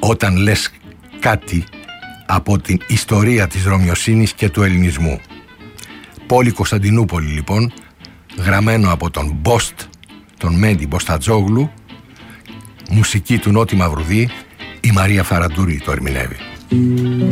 Όταν λες κάτι από την ιστορία της Ρωμιοσύνης και του ελληνισμού. Πόλη Κωνσταντινούπολη λοιπόν, γραμμένο από τον Μπόστ, τον Μέντι Μποστατζόγλου, μουσική του Νότι Μαυρουδή, η Μαρία Φαραντούρη το ερμηνεύει.